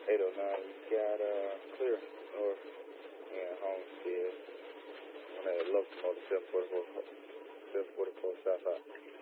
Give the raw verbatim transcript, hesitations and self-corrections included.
eight oh nine, you got uh, clear north and Homestead. On that locomotive, seven forty-four, seven forty-four South High.